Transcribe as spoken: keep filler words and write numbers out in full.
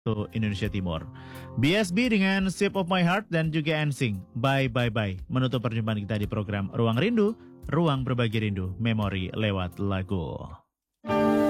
Tuh, Indonesia Timur. B S B dengan Shape of My Heart dan juga N Sync. Bye bye bye. Menutup perjumpaan kita di program Ruang Rindu, ruang berbagi rindu, memori lewat lagu.